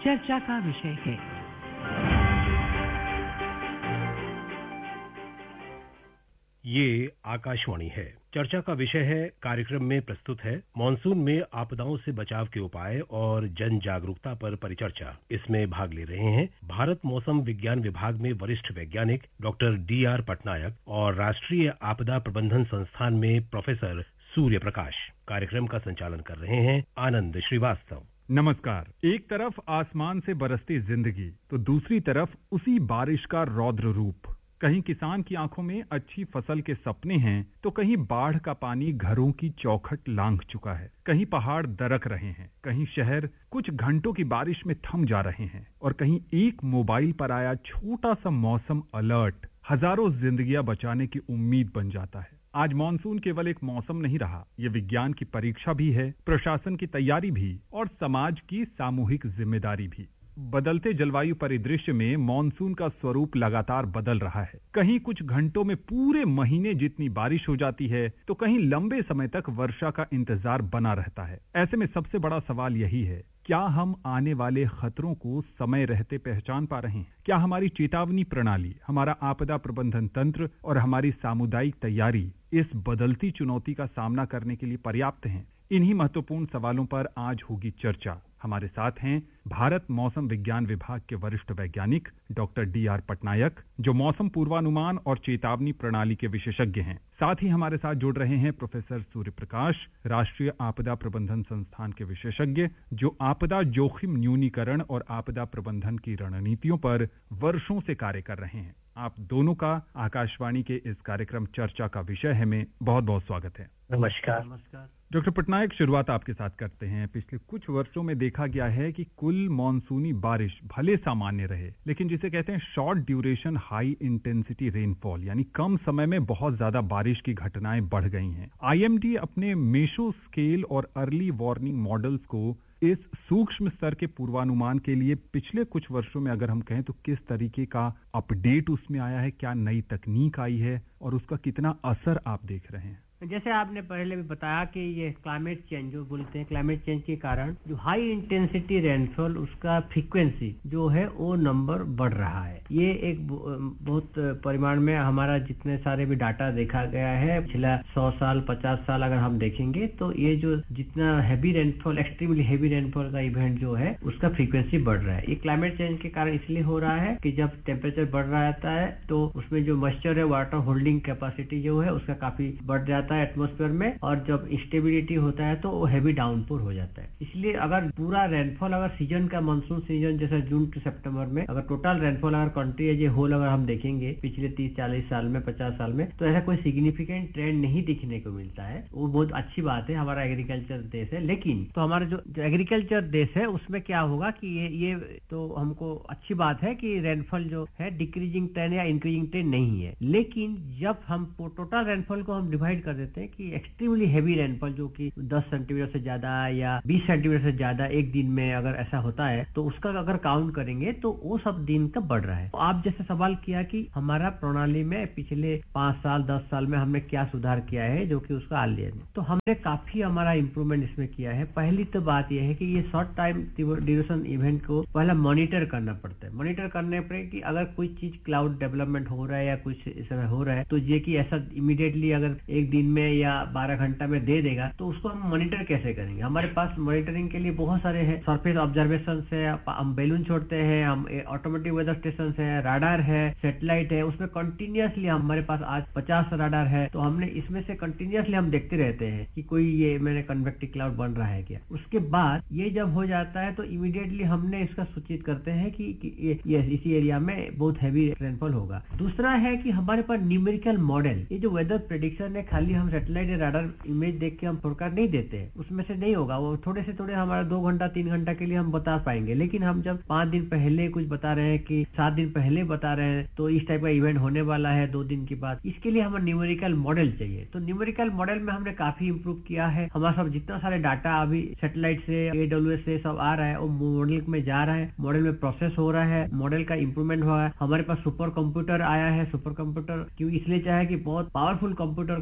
चर्चा का विषय है। ये आकाशवाणी है। चर्चा का विषय है कार्यक्रम में प्रस्तुत है मानसून में आपदाओं से बचाव के उपाय और जन जागरूकता पर परिचर्चा। इसमें भाग ले रहे हैं भारत मौसम विज्ञान विभाग में वरिष्ठ वैज्ञानिक डॉक्टर D.R. पटनायक और राष्ट्रीय आपदा प्रबंधन संस्थान में प्रोफेसर सूर्य प्रकाश। कार्यक्रम का संचालन कर रहे हैं आनंद श्रीवास्तव। नमस्कार। एक तरफ आसमान से बरसती जिंदगी तो दूसरी तरफ उसी बारिश का रौद्र रूप। कहीं किसान की आंखों में अच्छी फसल के सपने हैं तो कहीं बाढ़ का पानी घरों की चौखट लांघ चुका है। कहीं पहाड़ दरक रहे हैं, कहीं शहर कुछ घंटों की बारिश में थम जा रहे हैं और कहीं एक मोबाइल पर आया छोटा सा मौसम अलर्ट हजारों जिंदगियां बचाने की उम्मीद बन जाता है। आज मॉनसून केवल एक मौसम नहीं रहा, ये विज्ञान की परीक्षा भी है, प्रशासन की तैयारी भी और समाज की सामूहिक जिम्मेदारी भी। बदलते जलवायु परिदृश्य में मॉनसून का स्वरूप लगातार बदल रहा है। कहीं कुछ घंटों में पूरे महीने जितनी बारिश हो जाती है तो कहीं लंबे समय तक वर्षा का इंतजार बना रहता है। ऐसे में सबसे बड़ा सवाल यही है, क्या हम आने वाले खतरों को समय रहते पहचान पा रहे हैं? क्या हमारी चेतावनी प्रणाली, हमारा आपदा प्रबंधन तंत्र और हमारी सामुदायिक तैयारी इस बदलती चुनौती का सामना करने के लिए पर्याप्त हैं? इन्हीं महत्वपूर्ण सवालों पर आज होगी चर्चा। हमारे साथ हैं भारत मौसम विज्ञान विभाग के वरिष्ठ वैज्ञानिक डॉक्टर D.R. पटनायक, जो मौसम पूर्वानुमान और चेतावनी प्रणाली के विशेषज्ञ हैं। साथ ही हमारे साथ जुड़ रहे हैं प्रोफेसर सूर्य प्रकाश, राष्ट्रीय आपदा प्रबंधन संस्थान के विशेषज्ञ, जो आपदा जोखिम न्यूनीकरण और आपदा प्रबंधन की रणनीतियों पर वर्षों से कार्य कर रहे हैं। आप दोनों का आकाशवाणी के इस कार्यक्रम चर्चा का विषय है में बहुत बहुत स्वागत है। नमस्कार। डॉक्टर पटनायक, शुरुआत आपके साथ करते हैं। पिछले कुछ वर्षों में देखा गया है कि कुल मॉनसूनी बारिश भले सामान्य रहे, लेकिन जिसे कहते हैं short duration high intensity rainfall, यानी कम समय में बहुत ज्यादा बारिश की घटनाएं बढ़ गई हैं। IMD अपने मेसो स्केल और अर्ली वार्निंग मॉडल्स को इस सूक्ष्म स्तर के पूर्वानुमान के लिए पिछले कुछ वर्षों में अगर हम कहें तो किस तरीके का अपडेट उसमें आया है, क्या नई तकनीक आई है और उसका कितना असर आप देख रहे हैं? जैसे आपने पहले भी बताया कि ये क्लाइमेट चेंज जो बोलते हैं, क्लाइमेट चेंज के कारण जो हाई इंटेंसिटी रेनफॉल उसका फ्रीक्वेंसी जो है वो नंबर बढ़ रहा है। ये एक बहुत परिमाण में हमारा जितने सारे भी डाटा देखा गया है पिछला 100 साल 50 साल अगर हम देखेंगे तो ये जो जितना heavy rainfall, extremely heavy rainfall का इवेंट जो है उसका फ्रीक्वेंसी बढ़ रहा है। ये क्लाइमेट चेंज के कारण इसलिए हो रहा है कि जब टेम्परेचर बढ़ रहता है तो उसमें जो मॉइस्चर है, वाटर होल्डिंग कैपेसिटी जो है उसका काफी बढ़ जाता है एटमॉस्फेयर में, और जब इंस्टेबिलिटी होता है तो वो हैवी डाउनपोर हो जाता है। इसलिए अगर पूरा रेनफॉल अगर सीजन का मानसून सीजन जैसे जून टू सितंबर में अगर टोटल रेनफॉल अगर कंट्री एज ए होल अगर हम देखेंगे पिछले 30-40 साल में 50 साल में तो ऐसा कोई सिग्निफिकेंट ट्रेंड नहीं दिखने को मिलता है। वो बहुत अच्छी बात है, हमारा एग्रीकल्चर देश है। लेकिन तो हमारा जो एग्रीकल्चर देश है उसमें क्या होगा कि ये तो हमको अच्छी बात है कि रेनफॉल जो है डिक्रीजिंग ट्रेंड या इंक्रीजिंग ट्रेंड नहीं है। लेकिन जब हम टोटल रेनफॉल को हम डिवाइड कर देते हैं कि एक्सट्रीमली हैवी रेनफॉल जो कि 10 सेंटीमीटर से ज्यादा या 20 सेंटीमीटर से ज्यादा एक दिन में अगर ऐसा होता है तो उसका अगर काउंट करेंगे तो वो सब दिन का बढ़ रहा है। तो आप जैसे सवाल किया कि हमारा प्रणाली में पिछले 5 साल 10 साल में हमने क्या सुधार किया है जो कि उसका हाल है, तो हमने काफी हमारा इंप्रूवमेंट इसमें किया है। पहली तो बात यह है कि ये शॉर्ट टाइम ड्यूरेशन इवेंट को पहला मॉनिटर करना पड़ता है। मॉनिटर करने पर कि अगर कोई चीज क्लाउड डेवलपमेंट हो रहा है या कुछ इस तरह हो रहा है तो ये कि ऐसा इमीडिएटली अगर एक दिन में या 12 घंटा में दे देगा तो उसको हम मॉनिटर कैसे करेंगे? हमारे पास मॉनिटरिंग के लिए बहुत सारे हैं। सरफेस ऑब्जर्वेशन है, हम बैलून छोड़ते हैं, हम ऑटोमेटिक वेदर स्टेशन है, राडार है, सैटेलाइट है, उसमें कंटिन्यूअसली हमारे पास आज 50 राडार है। तो हमने इसमें से कंटिन्यूअसली हम देखते रहते हैं कि कोई ये मैंने कन्वेक्टिव क्लाउड बन रहा है क्या। उसके बाद ये जब हो जाता है तो इमीडिएटली हमने इसका सूचित करते हैं कि ये इसी एरिया में बहुत हैवी रेनफॉल होगा। दूसरा है कि हमारे पास न्यूमेरिकल मॉडल, ये जो वेदर प्रेडिक्शन है खाली हम सैटेलाइट राडार इमेज देख के हम फोरकास्ट नहीं देते हैं, उसमें से नहीं होगा। वो थोड़े से थोड़े हमारा 2 घंटा 3 घंटा के लिए हम बता पाएंगे। लेकिन हम जब 5 दिन पहले कुछ बता रहे हैं कि 7 दिन पहले बता रहे हैं तो इस टाइप का इवेंट होने वाला है 2 दिन के बाद, इसके लिए हमें न्यूमेरिकल मॉडल चाहिए। तो न्यूमेरिकल मॉडल में हमने काफी इंप्रूव किया है। हमारा सब जितना सारे डाटा अभी सैटेलाइट से AWS से सब आ रहा है वो मॉडल में जा रहा है, मॉडल में प्रोसेस हो रहा है, मॉडल का इंप्रूवमेंट हुआ है। हमारे पास सुपर कंप्यूटर आया है। सुपर कंप्यूटर क्यों इसलिए चाहे कि बहुत पावरफुल कंप्यूटर का जरूरत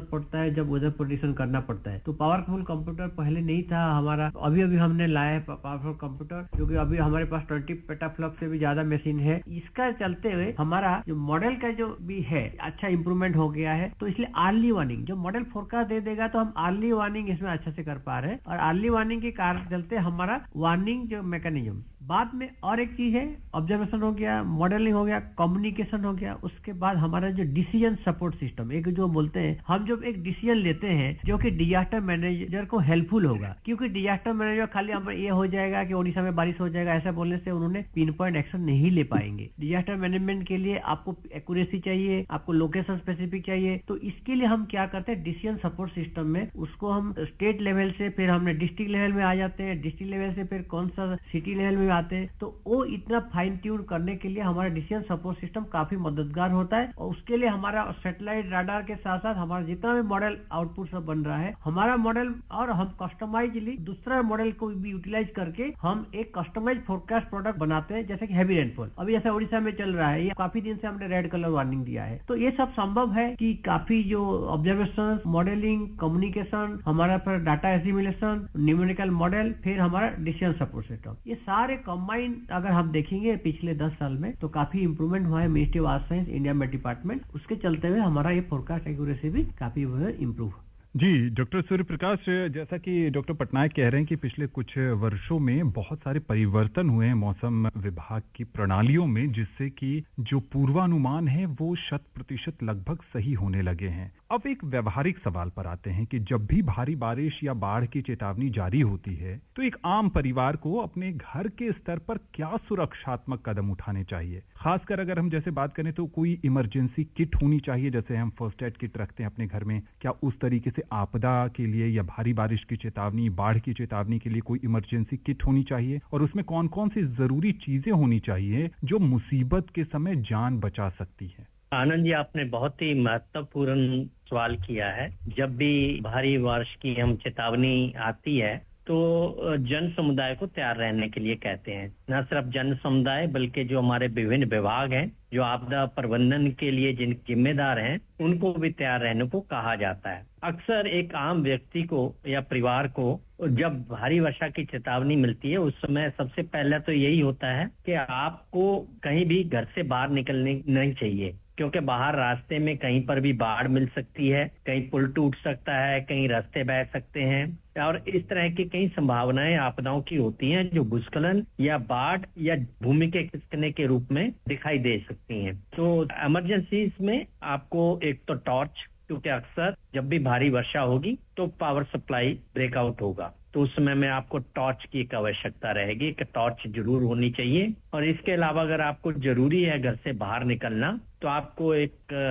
जरूरत पड़ता है जब वेदर प्रेडिक्शन करना पड़ता है। तो पावरफुल कंप्यूटर पहले नहीं था हमारा, अभी हमने लाया है पावरफुल कंप्यूटर, जो कि अभी हमारे पास 20 पेटाफ्लॉप से भी ज्यादा मशीन है। इसका चलते हुए हमारा जो मॉडल का जो भी है अच्छा इंप्रूवमेंट हो गया है। तो इसलिए अर्ली वार्निंग, जो मॉडल फोरकास्ट दे देगा तो हम अर्ली वार्निंग इसमें अच्छे से कर पा रहे हैं, और अर्ली वार्निंग के कारण चलते हमारा वार्निंग जो मैकेनिज्म। बाद में और एक चीज है, ऑब्जर्वेशन हो गया, मॉडलिंग हो गया, कम्युनिकेशन हो गया, उसके बाद हमारा जो डिसीजन सपोर्ट सिस्टम, एक जो बोलते हैं हम जब एक डिसीजन लेते हैं जो कि डिजास्टर मैनेजर को हेल्पफुल होगा, क्योंकि डिजास्टर मैनेजर खाली हम ये हो जाएगा कि ओडिशा में बारिश हो जाएगा ऐसा बोलने से उन्होंने पिन पॉइंट एक्शन नहीं ले पाएंगे। डिजास्टर मैनेजमेंट के लिए आपको एक्यूरेसी चाहिए, आपको लोकेशन स्पेसिफिक चाहिए। तो इसके लिए हम क्या करते हैं, डिसीजन सपोर्ट सिस्टम में उसको हम स्टेट लेवल से फिर हमने डिस्ट्रिक्ट लेवल में आ जाते हैं, डिस्ट्रिक्ट लेवल से फिर कौन सा सिटी लेवल में आते हैं। तो वो इतना फाइन ट्यून करने के लिए हमारा डिसीजन सपोर्ट सिस्टम काफी मददगार होता है। और उसके लिए हमारा सैटेलाइट राडार के साथ साथ हमारा जितना भी मॉडल आउटपुट सब बन रहा है, हमारा मॉडल, और हम कस्टमाइजली दूसरा मॉडल को भी यूटिलाइज करके हम एक कस्टमाइज फोरकास्ट प्रोडक्ट बनाते हैं, जैसे कि हैवी रेनफॉल अभी जैसे ओडिशा में चल रहा है, ये काफी दिन से हमने रेड कलर वार्निंग दिया है। तो ये सब संभव है कि काफी जो ऑब्जर्वेशन, मॉडलिंग, कम्युनिकेशन, हमारा पर डाटा एसिमुलेशन, न्यूमेरिकल मॉडल, फिर हमारा डिसीजन सपोर्ट सिस्टम, ये सारे कंबाइन अगर हम देखेंगे पिछले 10 साल में तो काफी इंप्रूवमेंट हुआ है ministry of earth science, India में डिपार्टमेंट, उसके चलते हुए हमारा ये फोरकास्ट एक्यूरेसी भी काफी इम्प्रूव। जी डॉक्टर सूर्य प्रकाश, जैसा कि डॉक्टर पटनायक कह रहे हैं कि पिछले कुछ वर्षों में बहुत सारे परिवर्तन हुए हैं मौसम विभाग की प्रणालियों में, जिससे कि जो पूर्वानुमान है वो 100% लगभग सही होने लगे हैं। अब एक व्यवहारिक सवाल पर आते हैं कि जब भी भारी बारिश या बाढ़ की चेतावनी जारी होती है तो एक आम परिवार को अपने घर के स्तर पर क्या सुरक्षात्मक कदम उठाने चाहिए? खासकर अगर हम जैसे बात करें तो कोई इमरजेंसी किट होनी चाहिए, जैसे हम फर्स्ट एड किट रखते हैं अपने घर में, क्या उस तरीके से आपदा के लिए या भारी बारिश की चेतावनी, बाढ़ की चेतावनी के लिए कोई इमरजेंसी किट होनी चाहिए? और उसमें कौन कौन सी जरूरी चीजें होनी चाहिए जो मुसीबत के समय जान बचा सकती है? आनंद जी, आपने बहुत ही महत्वपूर्ण सवाल किया है। जब भी भारी बारिश की हम चेतावनी आती है तो जन समुदाय को तैयार रहने के लिए कहते हैं। न सिर्फ जन समुदाय बल्कि जो हमारे विभिन्न विभाग हैं, जो आपदा प्रबंधन के लिए जिन जिम्मेदार हैं, उनको भी तैयार रहने को कहा जाता है। अक्सर एक आम व्यक्ति को या परिवार को जब भारी वर्षा की चेतावनी मिलती है उस समय सबसे पहले तो यही होता है कि आपको कहीं भी घर से बाहर निकलने नहीं चाहिए, क्योंकि बाहर रास्ते में कहीं पर भी बाढ़ मिल सकती है, कहीं पुल टूट सकता है, कहीं रास्ते बह सकते हैं, और इस तरह की कई संभावनाएं आपदाओं की होती हैं जो भूस्खलन या बाढ़ या भूमि के खिसकने के रूप में दिखाई दे सकती हैं। तो इमरजेंसीज में आपको एक तो टॉर्च, क्योंकि अक्सर जब भी भारी वर्षा होगी तो पावर सप्लाई ब्रेकआउट होगा, तो उस समय में आपको टॉर्च की एक आवश्यकता रहेगी कि टॉर्च जरूर होनी चाहिए। और इसके अलावा अगर आपको जरूरी है घर से बाहर निकलना तो आपको एक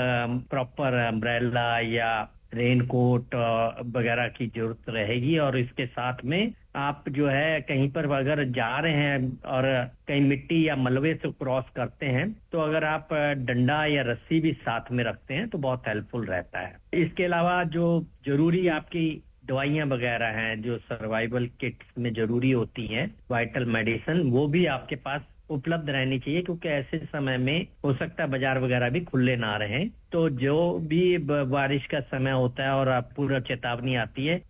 प्रॉपर अम्ब्रेला या रेनकोट वगैरह की जरूरत रहेगी। और इसके साथ में आप जो है कहीं पर अगर जा रहे हैं और कहीं मिट्टी या मलबे से क्रॉस करते हैं तो अगर आप डंडा या रस्सी भी साथ में रखते हैं तो बहुत हेल्पफुल रहता है। इसके अलावा जो जरूरी आपकी दवाइयां वगैरह हैं जो सर्वाइवल किट्स में जरूरी होती हैं, वाइटल मेडिसिन, वो भी आपके पास उपलब्ध रहनी चाहिए, क्योंकि ऐसे समय में हो सकता है बाजार वगैरह भी खुले ना रहें। तो जो भी बारिश का समय होता है और पूरा चेतावनी आती है